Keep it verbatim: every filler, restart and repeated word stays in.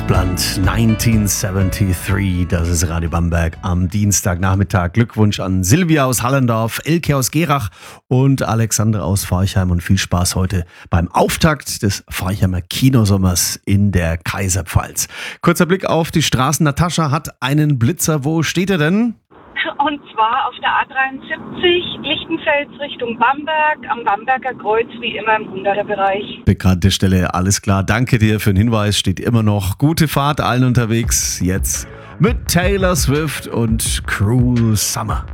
Blunt neunzehnhundertdreiundsiebzig, das ist Radio Bamberg am Dienstagnachmittag. Glückwunsch an Silvia aus Hallendorf, Elke aus Gerach und Alexandra aus Forchheim und viel Spaß heute beim Auftakt des Forchheimer Kinosommers in der Kaiserpfalz. Kurzer Blick auf die Straßen. Natascha hat einen Blitzer. Wo steht er denn? Und zwar auf der A dreiundsiebzig, Lichtenfels Richtung Bamberg, am Bamberger Kreuz, wie immer im hunderter Bereich. Bekannte Stelle, alles klar. Danke dir für den Hinweis, steht immer noch. Gute Fahrt allen unterwegs. Jetzt mit Taylor Swift und Cruel Summer.